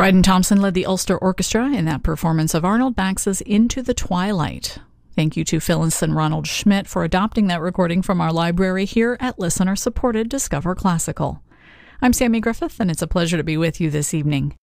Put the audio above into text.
Bryden Thompson led the Ulster Orchestra in that performance of Arnold Bax's Into the Twilight. Thank you to Phyllis and Ronald Schmidt for adopting that recording from our library here at listener-supported Discover Classical. I'm Sammy Griffith, and it's a pleasure to be with you this evening.